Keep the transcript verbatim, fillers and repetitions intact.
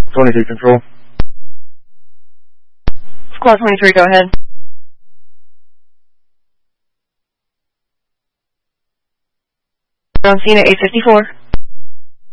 twenty-two Control. Squad twenty-three, go ahead. On scene at eight fifty-four.